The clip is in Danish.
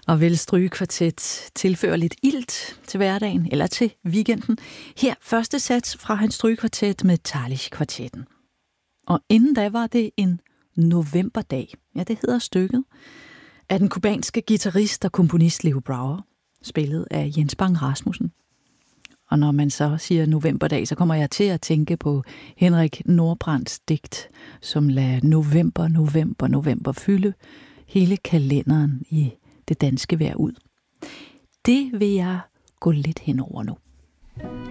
Og vil strygekvartet tilføre lidt ilt til hverdagen eller til weekenden. Her første sats fra hans strygekvartet med Talich-kvartetten. Og inden da var det en novemberdag, ja det hedder stykket, af den kubanske guitarist og komponist Leo Brouwer, spillet af Jens Bang Rasmussen. Og når man så siger novemberdag, så kommer jeg til at tænke på Henrik Nordbrandts digt, som lader november fylde hele kalenderen i det danske vejr ud. Det vil jeg gå lidt henover nu.